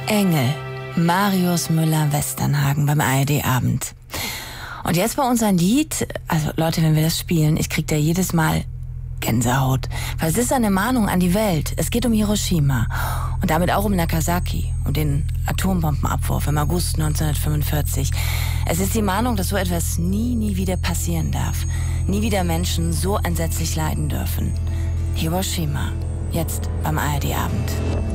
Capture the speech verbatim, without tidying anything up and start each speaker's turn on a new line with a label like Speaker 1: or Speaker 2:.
Speaker 1: Engel, Marius Müller-Westernhagen beim A R D-Abend. Und jetzt bei uns ein Lied, also Leute, wenn wir das spielen, ich krieg da jedes Mal Gänsehaut. Weil es ist eine Mahnung an die Welt. Es geht um Hiroshima und damit auch um Nagasaki, um den Atombombenabwurf im August neunzehnhundertfünfundvierzig. Es ist die Mahnung, dass so etwas nie, nie wieder passieren darf. Nie wieder Menschen so entsetzlich leiden dürfen. Hiroshima, jetzt beim A R D-Abend.